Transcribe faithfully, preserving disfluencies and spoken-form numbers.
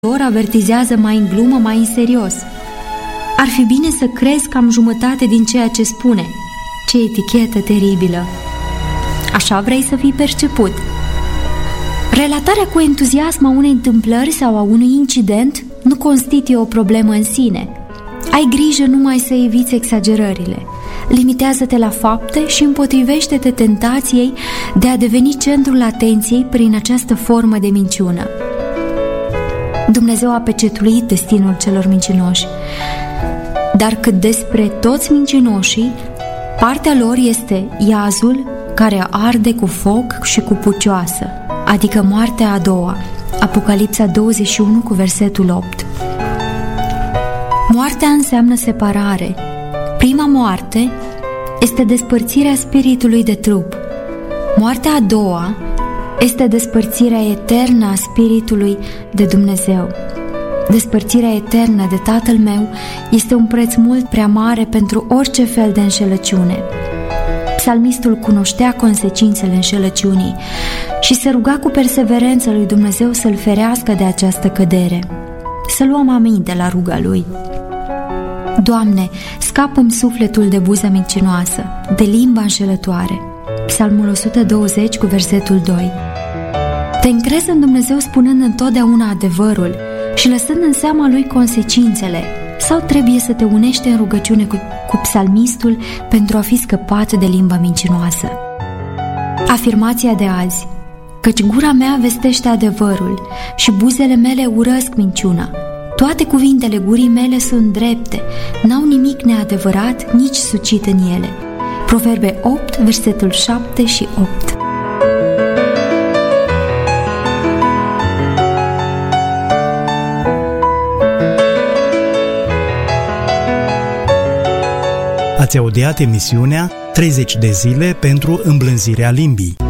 ori avertizează mai în glumă, mai în serios. Ar fi bine să crezi cam jumătate din ceea ce spune. Ce etichetă teribilă! Așa vrei să fii perceput. Relatarea cu entuziasm a unei întâmplări sau a unui incident nu constituie o problemă în sine. Ai grijă numai să eviți exagerările. Limitează-te la fapte și împotrivește-te tentației de a deveni centrul atenției prin această formă de minciună. Dumnezeu a pecetuit destinul celor mincinoși, dar cât despre toți mincinoșii, partea lor este iazul care arde cu foc și cu pucioasă, adică moartea a doua. Apocalipsa douăzeci și unu cu versetul opt. Moartea înseamnă separare. Prima moarte este despărțirea spiritului de trup. Moartea a doua este despărțirea eternă a spiritului de Dumnezeu. Despărțirea eternă de Tatăl meu este un preț mult prea mare pentru orice fel de înșelăciune. Psalmistul cunoștea consecințele înșelăciunii și se ruga cu perseverență lui Dumnezeu să-l ferească de această cădere. Să luăm aminte la ruga lui. Doamne, scapă-mi sufletul de buza mincinoasă, de limba înșelătoare. Psalmul o sută douăzeci cu versetul doi. Te încrezi în Dumnezeu spunând întotdeauna adevărul și lăsând în seama lui consecințele, sau trebuie să te unești în rugăciune cu, cu psalmistul pentru a fi scăpat de limba mincinoasă? Afirmația de azi: căci gura mea vestește adevărul și buzele mele urăsc minciuna. Toate cuvintele gurii mele sunt drepte, n-au nimic neadevărat, nici sucit în ele. Proverbe opt, versetul șapte și opt. Ați audiat emisiunea treizeci de zile pentru îmblânzirea limbii.